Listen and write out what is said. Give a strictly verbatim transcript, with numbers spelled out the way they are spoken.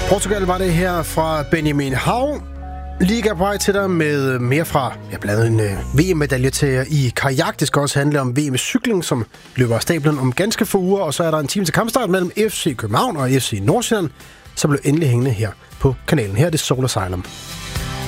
Portugal var det her fra Benjamin Hav. Liga på vej til dig med mere fra, ja, blandt andet en uh, V M-medalje til i kajak. Det skal også handle om V M cykling, som løber af stablen om ganske få uger. Og så er der en time til kampstart mellem F C København og F C Nordsjælland, som blev endelig hængende her på kanalen. Her er det Soul Asylum.